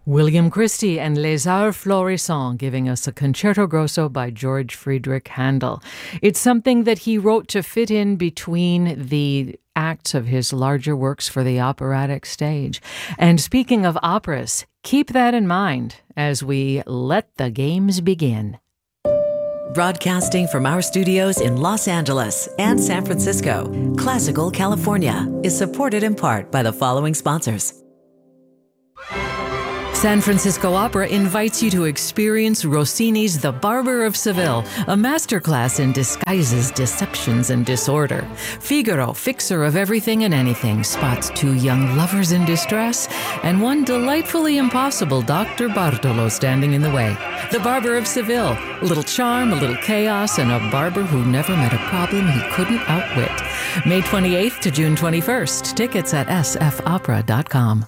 William Christie and Les Arts Florissants giving us a Concerto Grosso by George Friedrich Handel. It's something that he wrote to fit in between the acts of his larger works for the operatic stage. And speaking of operas, keep that in mind as we let the games begin. Broadcasting from our studios in Los Angeles and San Francisco, Classical California is supported in part by the following sponsors. San Francisco Opera invites you to experience Rossini's The Barber of Seville, a masterclass in disguises, deceptions, and disorder. Figaro, fixer of everything and anything, spots two young lovers in distress and one delightfully impossible Dr. Bartolo standing in the way. The Barber of Seville, a little charm, a little chaos, and a barber who never met a problem he couldn't outwit. May 28th to June 21st. Tickets at sfopera.com.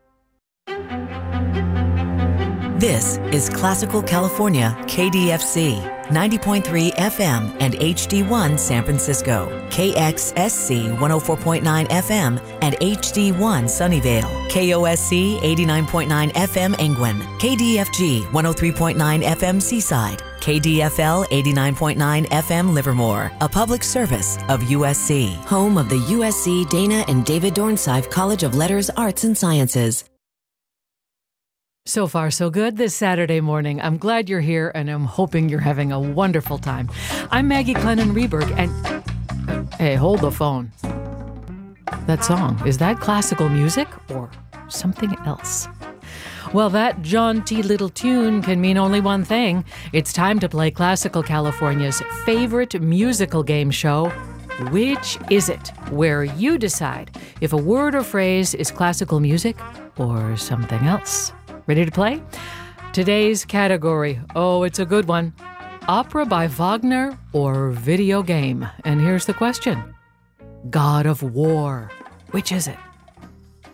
This is Classical California, KDFC, 90.3 FM and HD1 San Francisco, KXSC 104.9 FM and HD1 Sunnyvale, KOSC 89.9 FM Angwin, KDFG 103.9 FM Seaside, KDFL 89.9 FM Livermore, a public service of USC, home of the USC Dana and David Dornsife College of Letters, Arts and Sciences. So far, so good this Saturday morning. I'm glad you're here, and I'm hoping you're having a wonderful time. I'm Maggie Clennon-Reberg, and... Hey, hold the phone. That song, is that classical music or something else? Well, that jaunty little tune can mean only one thing. It's time to play Classical California's favorite musical game show, Which Is It? Where you decide if a word or phrase is classical music or something else. Ready to play? Today's category, oh, it's a good one. Opera by Wagner or video game? And here's the question. God of War, which is it?